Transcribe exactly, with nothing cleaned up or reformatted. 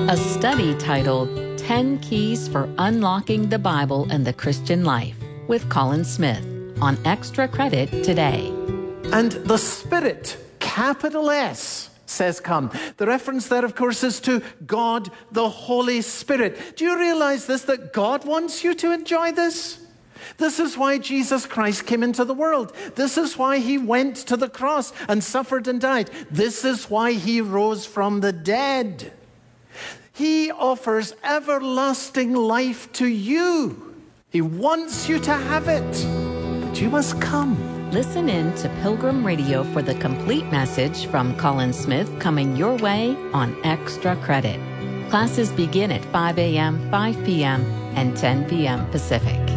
a study titled ten Keys for Unlocking the Bible and the Christian Life with Colin Smith on Extra Credit today. And the Spirit, capital S, says come. The reference there, of course, is to God, the Holy Spirit. Do you realize this, that God wants you to enjoy this? This is why Jesus Christ came into the world. This is why he went to the cross and suffered and died. This is why he rose from the dead. He offers everlasting life to you. He wants you to have it, but you must come. Listen in to Pilgrim Radio for the complete message from Colin Smith coming your way on Extra Credit. Classes begin at five a.m., five p.m., and ten p.m. Pacific.